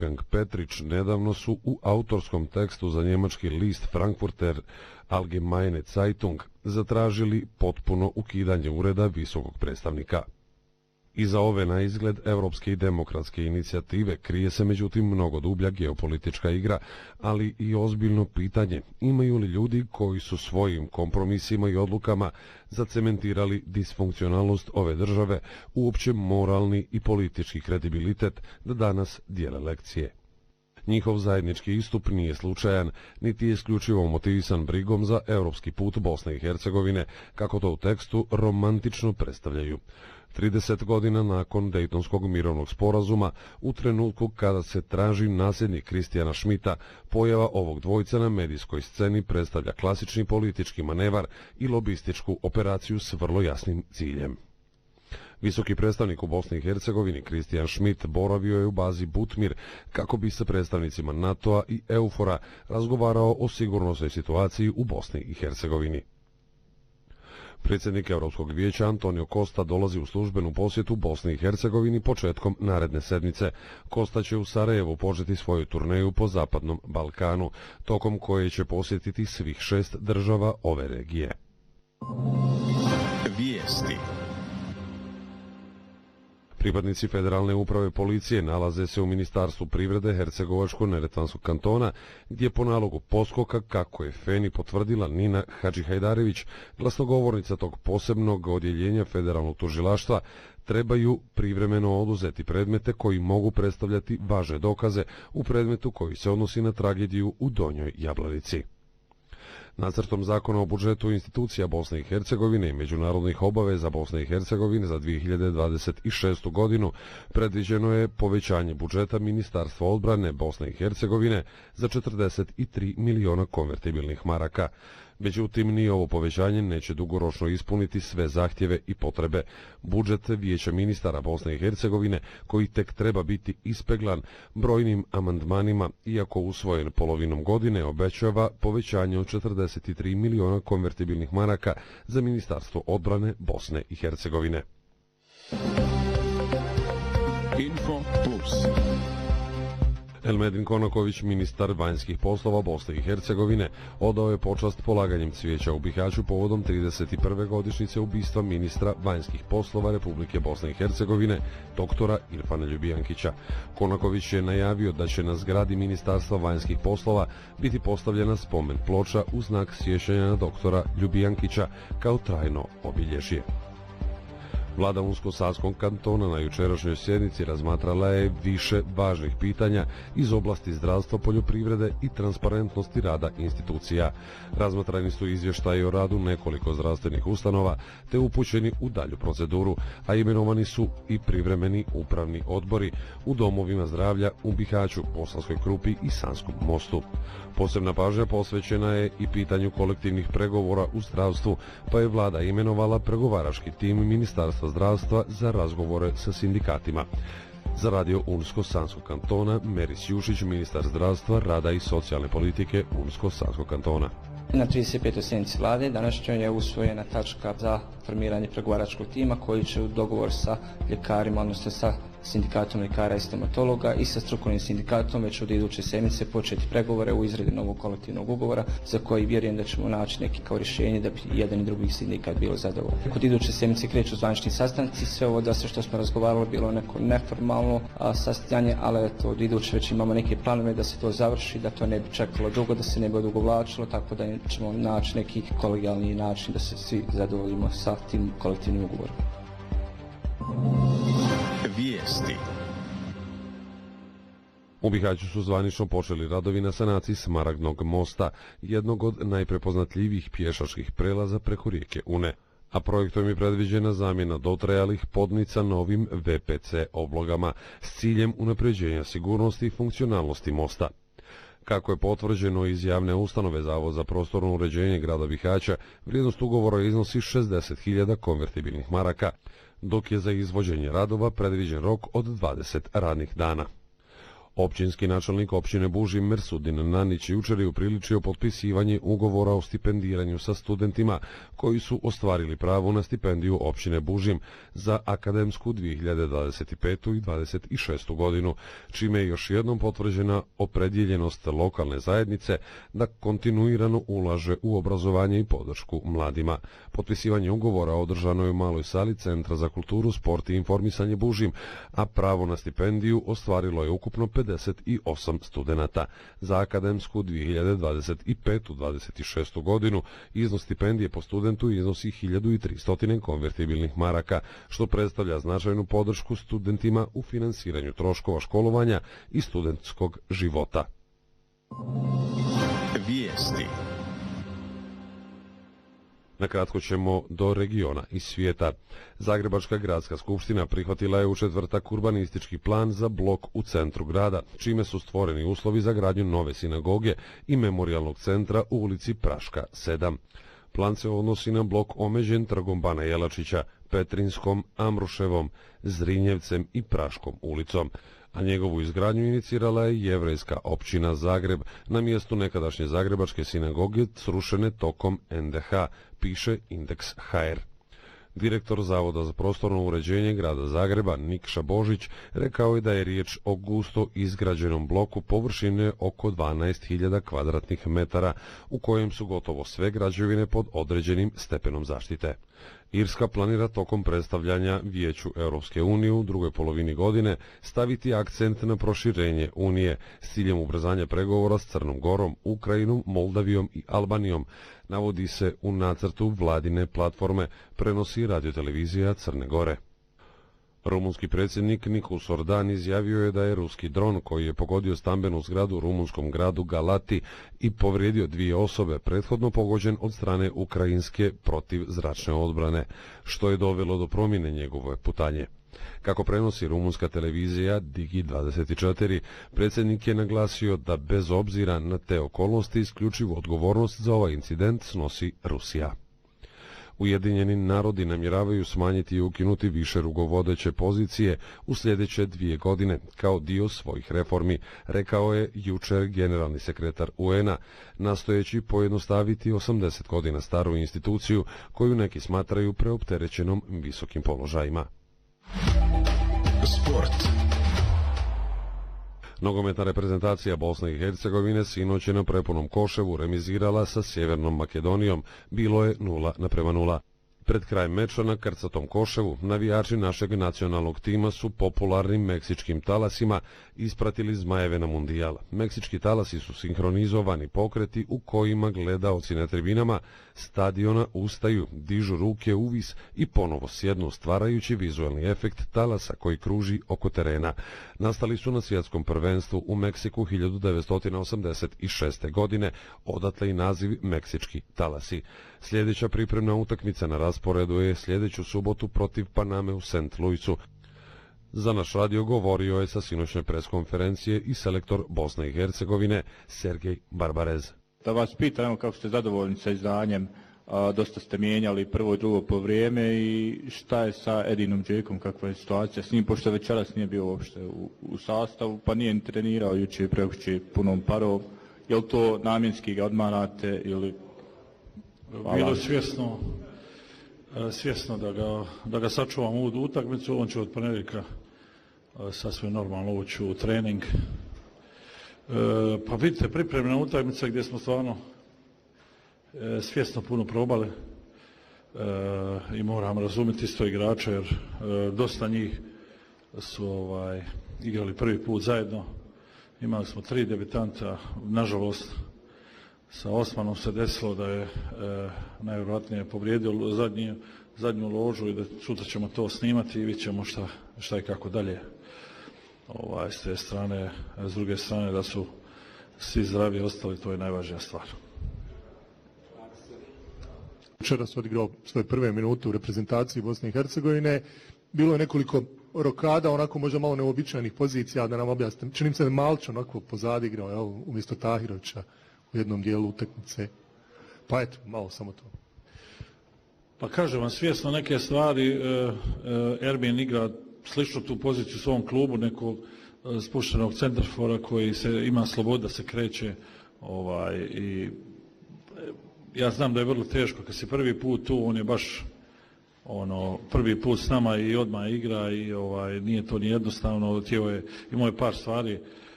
Wolfgang Petrić nedavno su u autorskom tekstu za njemački list Frankfurter Allgemeine Zeitung zatražili potpuno ukidanje ureda visokog predstavnika. Iza ove na izgled evropske i demokratske inicijative krije se međutim mnogo dublja geopolitička igra, ali i ozbiljno pitanje imaju li ljudi koji su svojim kompromisima i odlukama zacementirali disfunkcionalnost ove države uopće moralni i politički kredibilitet da danas dijele lekcije. Njihov zajednički istup nije slučajan, niti je isključivo motivisan brigom za europski put Bosne i Hercegovine, kako to u tekstu romantično predstavljaju. 30 godina nakon Dejtonskog mirovnog sporazuma, u trenutku kada se traži nasljednik Kristijana Schmidta, pojava ovog dvojca na medijskoj sceni predstavlja klasični politički manevar i lobističku operaciju s vrlo jasnim ciljem. Visoki predstavnik u Bosni i Hercegovini Kristijan Schmidt boravio je u bazi Butmir kako bi sa predstavnicima NATO-a i EUFOR-a razgovarao o sigurnosnoj situaciji u Bosni i Hercegovini. Predsjednik Europskog vijeća Antonio Costa dolazi u službenu posjetu Bosni i Hercegovini početkom naredne sedmice. Costa će u Sarajevu početi svoju turneju po Zapadnom Balkanu, tokom koje će posjetiti svih 6 država ove regije. Vijesti. Pripadnici Federalne uprave policije nalaze se u Ministarstvu privrede Hercegovačko-Neretvanskog kantona, gdje po nalogu poskoka, kako je Feni potvrdila Nina Hadžihajdarević, glasnogovornica tog posebnog odjeljenja federalnog tužilaštva, trebaju privremeno oduzeti predmete koji mogu predstavljati važne dokaze u predmetu koji se odnosi na tragediju u Donjoj Jablanici. Nacrtom zakona o budžetu institucija Bosne i Hercegovine i međunarodnih obaveza Bosne i Hercegovine za 2026. godinu predviđeno je povećanje budžeta Ministarstva odbrane Bosne i Hercegovine za 43 miliona konvertibilnih maraka. Međutim, ni ovo povećanje neće dugoročno ispuniti sve zahtjeve i potrebe. Budžet Vijeća ministara Bosne i Hercegovine, koji tek treba biti ispeglan brojnim amandmanima, iako usvojen polovinom godine, obećava povećanje od 43 miliona konvertibilnih maraka za Ministarstvo odbrane Bosne i Hercegovine. Info Plus. Elmedin Konaković, ministar vanjskih poslova Bosne i Hercegovine, odao je počast polaganjem cvijeća u Bihaću povodom 31. godišnjice ubistva ministra vanjskih poslova Republike Bosne i Hercegovine, doktora Irfana Ljubijankića. Konaković je najavio da će na zgradi Ministarstva vanjskih poslova biti postavljena spomen ploča u znak sjećanja na doktora Ljubijankića kao trajno obilježje. Vlada Unsko-Sanskog kantona na jučerašnjoj sjednici razmatrala je više važnih pitanja iz oblasti zdravstva, poljoprivrede i transparentnosti rada institucija. Razmatrani su izvještaji o radu nekoliko zdravstvenih ustanova te upućeni u dalju proceduru, a imenovani su i privremeni upravni odbori u domovima zdravlja u Bihaću, Bosanskoj Krupi i Sanskom Mostu. Posebna pažnja posvećena je i pitanju kolektivnih pregovora u zdravstvu, pa je vlada imenovala pregovarački tim Ministarstva zdravstva za razgovore sa sindikatima. Za radio Unsko-Sanskog kantona, Meris Jušić, ministar zdravstva, rada i socijalne politike Unsko-Sanskog kantona. Na 35. sjednici vlade današnjoj je usvojena tačka za formiranje pregovaračkog tima koji će u dogovor sa ljekarima, odnosno sa sindikatom ljekara i stomatologa i sa strukovnim sindikatom već od iduće sedmice početi pregovore u izradi novog kolektivnog ugovora za koji vjerujem da ćemo naći neki kao rješenje da bi jedan i drugi sindikat bilo zadovoljno. Kod iduće sedmice kreću zvanični sastanci, sve ovo da sve što smo razgovarali bilo neko neformalno sastajanje, ali eto, od iduće već imamo neke planove da se to završi, da to ne bi čekalo dugo, da se ne bi odugovlačilo, tako da ćemo naći neki kolegijalni način da se svi zadovoljimo sa tim kolektivnim ugovorom. Vijesti. U Bihaću su zvanično počeli radovi na sanaciji Smaragdnog mosta, jednog od najprepoznatljivijih pješačkih prelaza preko rijeke Une, a projektom je predviđena zamjena dotrajalih podnica novim VPC oblogama s ciljem unapređenja sigurnosti i funkcionalnosti mosta. Kako je potvrđeno iz javne ustanove Zavod za prostorno uređenje grada Bihaća, vrijednost ugovora iznosi 60.000 konvertibilnih maraka, dok je za izvođenje radova predviđen rok od 20 radnih dana. Općinski načelnik općine Bužim Mersudin Nanić jučer je upriličio potpisivanje ugovora o stipendiranju sa studentima koji su ostvarili pravo na stipendiju općine Bužim za akademsku 2025. i 2026. godinu, čime je još jednom potvrđena opredjeljenost lokalne zajednice da kontinuirano ulaže u obrazovanje i podršku mladima. Potpisivanje ugovora održano je u maloj sali Centra za kulturu, sport i informisanje Bužim, a pravo na stipendiju ostvarilo je ukupno 58 studenata. Za akademsku 2025-26. godinu iznos stipendije po studentu iznosi 1300 konvertibilnih maraka, što predstavlja značajnu podršku studentima u finansiranju troškova školovanja i studentskog života. Vijesti. Nakratko ćemo do regiona i svijeta. Zagrebačka gradska skupština prihvatila je u četvrtak urbanistički plan za blok u centru grada, čime su stvoreni uslovi za gradnju nove sinagoge i memorijalnog centra u ulici Praška 7. Plan se odnosi na blok omeđen Trgom Bana Jelačića, Petrinskom, Amruševom, Zrinjevcem i Praškom ulicom, a njegovu izgradnju inicirala je Jevrejska općina Zagreb na mjestu nekadašnje zagrebačke sinagoge srušene tokom NDH, piše Indeks HR. Direktor Zavoda za prostorno uređenje grada Zagreba Nikša Božić rekao je da je riječ o gusto izgrađenom bloku površine oko 12.000 kvadratnih metara, u kojem su gotovo sve građevine pod određenim stepenom zaštite. Irska planira tokom predstavljanja Vijeću Europske unije u drugoj polovini godine staviti akcent na proširenje Unije s ciljem ubrzanja pregovora s Crnom Gorom, Ukrajinom, Moldavijom i Albanijom, navodi se u nacrtu vladine platforme, prenosi radiotelevizija Crne Gore. Rumunski predsjednik Nikus Ordan izjavio je da je ruski dron koji je pogodio stambenu zgradu u rumunskom gradu Galati i povrijedio 2 osobe prethodno pogođen od strane ukrajinske protivzračne odbrane, što je dovelo do promjene njegove putanje. Kako prenosi rumunska televizija Digi24, predsjednik je naglasio da bez obzira na te okolnosti isključivu odgovornost za ovaj incident snosi Rusija. Ujedinjeni narodi namjeravaju smanjiti i ukinuti više rukovodeće pozicije u sljedeće 2 godine kao dio svojih reformi, rekao je jučer generalni sekretar UN-a, nastojeći pojednostaviti 80 godina staru instituciju koju neki smatraju preopterećenom visokim položajima. Sport. Nogometna reprezentacija Bosne i Hercegovine sinoć je na prepunom Koševu remizirala sa Sjevernom Makedonijom, bilo je 0:0. Pred krajem meča na krcatom Koševu navijači našeg nacionalnog tima su popularnim meksičkim talasima ispratili Zmajeve na mundijal. Meksički talasi su sinhronizovani pokreti u kojima gledaoci na tribinama stadiona ustaju, dižu ruke uvis i ponovo sjednu, stvarajući vizualni efekt talasa koji kruži oko terena. Nastali su na svjetskom prvenstvu u Meksiku 1986. godine, odatle i naziv Meksički talasi. Sljedeća pripremna utakmica na rasporedu je sljedeću subotu protiv Paname u St. Louisu. Za naš radio govorio je sa sinoćne preskonferencije i selektor Bosne i Hercegovine Sergej Barbarez. Da vas pitam kako ste zadovoljni sa izdanjem, dosta ste mijenjali prvo i drugo po vrijeme i šta je sa Edinom Džekom, kakva je situacija s njim, pošto večeras nije bio uopšte u sastavu, pa nije ni trenirao jučer prekjučer punom parom. Je li to namjenski ga odmarate ili... Bilo svjesno da ga sačuvamo u utakmicu, on će od ponedjeljka sasvim normalno ući u trening. Pa vidite, pripremna utakmica gdje smo stvarno svjesno puno probali i moram razumjeti isto igrača jer dosta njih su igrali prvi put zajedno. Imali smo 3 debitanta, nažalost sa Osmanom se desilo da je najvjerojatnije povrijedio zadnju ložu i da sutra ćemo to snimati i vidjet ćemo šta i kako dalje. S te strane, s druge strane da su svi zdravi ostali, to je najvažnija stvar. Večeras odigrao svoje prve minute u reprezentaciji Bosne i Hercegovine. Bilo je nekoliko rokada, onako možda malo neobičajnih pozicija, da nam objasnim. Činim se da Malč onako pozadi igrao, umjesto Tahirovića u jednom dijelu utakmice. Pa eto, malo samo to. Pa kažem vam, svjesno neke stvari, Erbin igra slično tu poziciju u svom klubu, nekog spuštenog centarfora koji ima slobodu da se kreće i ja znam da je vrlo teško kad si prvi put tu, on je baš prvi put s nama i odmah igra i nije to ni jednostavno, imao je par stvari